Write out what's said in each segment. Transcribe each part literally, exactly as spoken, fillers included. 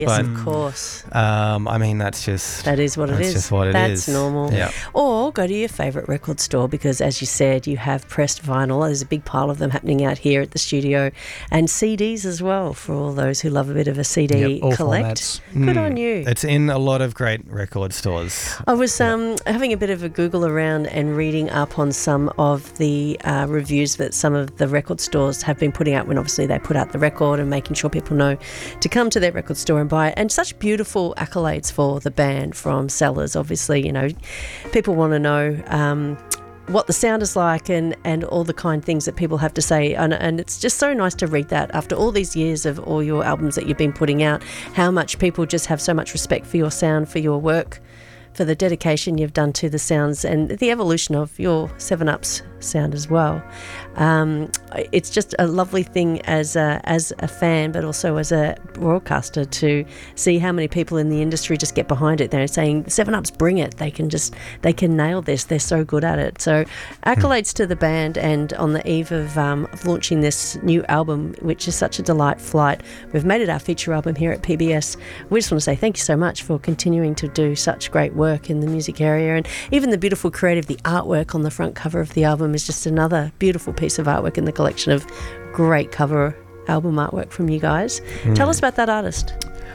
Yes, but, of course. Um, I mean, that's just That is what it that's is. just what it that's is. That's normal. Yeah. Or go to your favourite record store because, as you said, you have pressed vinyl. There's a big pile of them happening out here at the studio, and C Ds as well for all those who love a bit of a C D Yep, all collect. formats. Good Mm. on you. It's in a lot of great record stores. I was um, having a bit of a Google around and reading up on some of the uh, reviews that some of the record stores have been putting out when obviously they put out the record and making sure people know to come to their record store and buy it. And such beautiful accolades for the band from Sellers. Obviously, you know, people want to know um, what the sound is like and, and all the kind things that people have to say. And, and it's just so nice to read that after all these years of all your albums that you've been putting out, how much people just have so much respect for your sound, for your work, for the dedication you've done to the sounds and the evolution of your seven ups sound as well. Um, it's just a lovely thing as a, as a fan, but also as a broadcaster to see how many people in the industry just get behind it. They're saying seven ups, bring it. They can just they can nail this. They're so good at it. So accolades mm. to the band, and on the eve of, um, of launching this new album, which is such a delight, Flight. We've made it our feature album here at P B S. We just want to say thank you so much for continuing to do such great work in the music area, and even the beautiful creative, the artwork on the front cover of the album is just another beautiful piece of artwork in the collection of great cover album artwork from you guys. Mm. Tell us about that artist.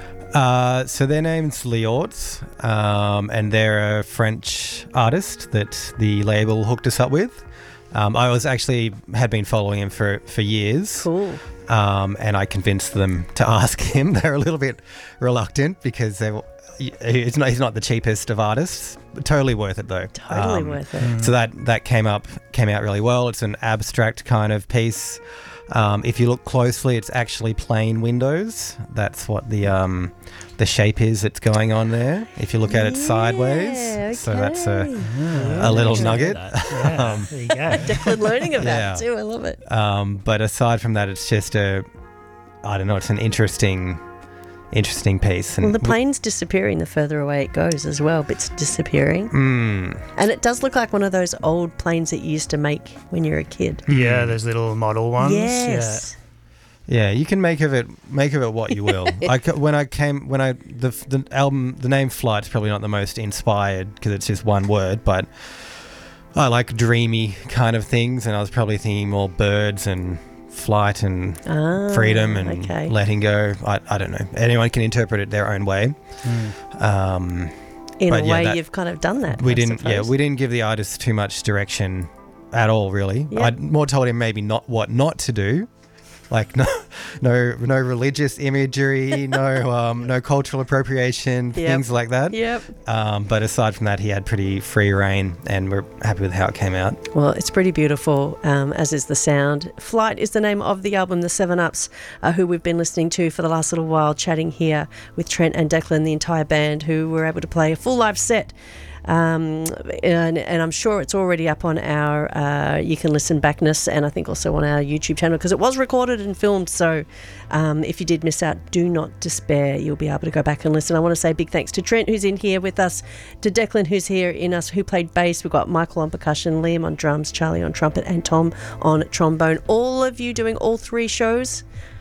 Uh, so their name's Liorts, um, and they're a French artist that the label hooked us up with. Um, I was actually had been following him for, for years. Cool. Um, and I convinced them to ask him. They're a little bit reluctant because they He's not, he's not the cheapest of artists, but totally worth it though. Totally um, worth it. Mm. So that, that came up came out really well. It's an abstract kind of piece. Um, if you look closely, it's actually plain windows. That's what the um, the shape is that's going on there. If you look at it yeah, sideways, okay. so that's a yeah, a little nugget. Yeah, um, there you go. Declan learning about Yeah. it too. I love it. Um, but aside from that, it's just a I don't know. It's an interesting. Interesting piece. And well, the plane's disappearing the further away it goes as well. Bits disappearing. Mm. And it does look like one of those old planes that you used to make when you were a kid. Yeah, those little model ones. Yes. Yeah. yeah, you can make of it make of it what you will. I, when I came, when I, the, the album, the name Flight's probably not the most inspired because it's just one word, but I like dreamy kind of things, and I was probably thinking more birds and flight and ah, freedom and okay. letting go. I, I don't know. Anyone can interpret it their own way. Mm. Um, In a yeah, way, that, you've kind of done that. We I didn't. suppose. Yeah, we didn't give the artist too much direction at all. Really, Yep. I more told him maybe not what not to do. Like no, no, no religious imagery, no, um, no cultural appropriation, Yep. things like that. Yep. Um, but aside from that, he had pretty free reign, and we're happy with how it came out. Well, it's pretty beautiful, um, as is the sound. Flight is the name of the album, the Seven Ups, uh, who we've been listening to for the last little while, chatting here with Trent and Declan, the entire band, who were able to play a full live set. Um, and, and I'm sure it's already up on our uh, You Can Listen Backness, and I think also on our YouTube channel, because it was recorded and filmed. So um, if you did miss out, do not despair. You'll be able to go back and listen. I want to say big thanks to Trent, who's in here with us, to Declan, who's here in us, who played bass. We've got Michael on percussion, Liam on drums, Charlie on trumpet, and Tom on trombone. All of you doing all three shows.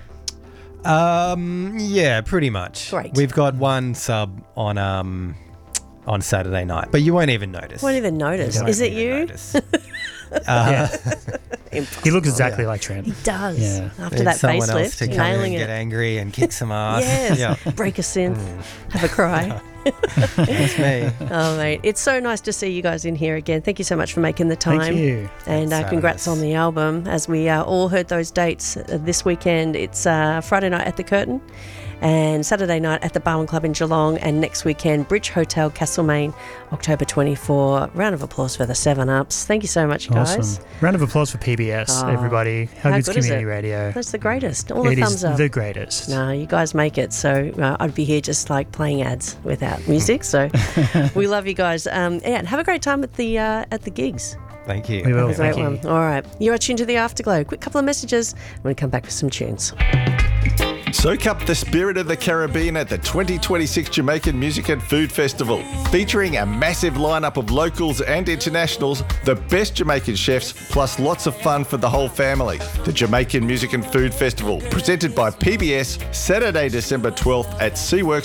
Um, yeah, pretty much. Great. We've got one sub on um on Saturday night, but you won't even notice. Won't even notice. You won't Is it even you? notice. uh, He looks exactly like Trent. He does. Yeah. After Need that someone else facelift, to come in nailing and get it. angry and kick some ass. Yes. Yeah. Break a synth, have a cry. That's me. Oh, mate. It's so nice to see you guys in here again. Thank you so much for making the time. Thank you. And uh, Thanks, congrats Alice. on the album. As we uh, all heard those dates uh, this weekend, it's uh, Friday night at the Curtain and Saturday night at the Barwon Club in Geelong, and next weekend, Bridge Hotel, Castlemaine, October twenty-fourth. Round of applause for the Seven Ups. Thank you so much, guys. Awesome. Round of applause for P B S, Oh, everybody. how How good's good is Community it? Radio. That's the greatest. All It the is thumbs up. the greatest. No, you guys make it. So uh, I'd be here just like playing ads without music. So we love you guys. Um, yeah, and have a great time at the uh, at the gigs. Thank you. We will. Have a great Thank you. one. All right, you're tuned to the Afterglow. Quick couple of messages. I'm going to come back with some tunes. Soak up the spirit of the Caribbean at the twenty twenty-six Jamaican Music and Food Festival. Featuring a massive lineup of locals and internationals, the best Jamaican chefs, plus lots of fun for the whole family. The Jamaican Music and Food Festival, presented by P B S, Saturday, December twelfth at SeaWorks